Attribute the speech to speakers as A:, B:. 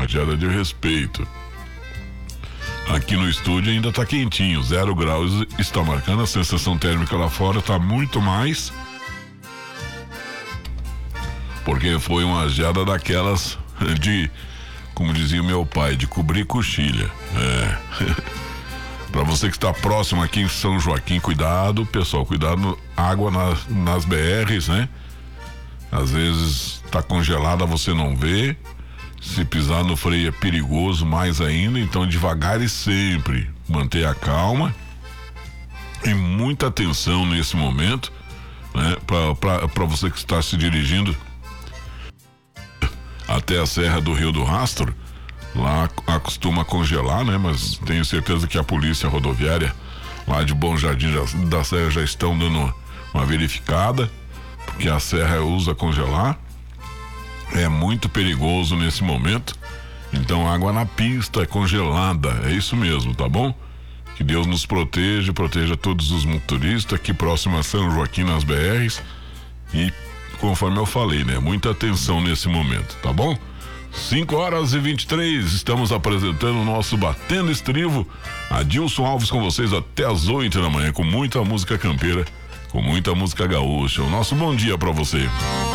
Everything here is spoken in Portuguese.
A: uma geada de respeito. Aqui no estúdio ainda tá quentinho, 0 graus está marcando, a sensação térmica lá fora tá muito mais, porque foi uma geada daquelas de, como dizia o meu pai, de cobrir coxilha. Para você que está próximo aqui em São Joaquim, cuidado, pessoal, cuidado, água nas BRs, né? Às vezes tá congelada, você não vê. Se pisar no freio é perigoso mais ainda, então devagar e sempre manter a calma e muita atenção nesse momento, né? Para você que está se dirigindo até a Serra do Rio do Rastro, lá acostuma congelar, né? Mas tenho certeza que a polícia rodoviária lá de Bom Jardim da Serra já estão dando uma verificada, porque a serra usa congelar. É muito perigoso nesse momento. Então, água na pista é congelada. É isso mesmo, tá bom? Que Deus nos proteja todos os motoristas aqui próximo a São Joaquim nas BRs. E, conforme eu falei, né? Muita atenção nesse momento, tá bom? 5h23, estamos apresentando o nosso Batendo Estrivo. Adilson Alves com vocês até as 8 da manhã, com muita música campeira, com muita música gaúcha. O nosso bom dia pra você.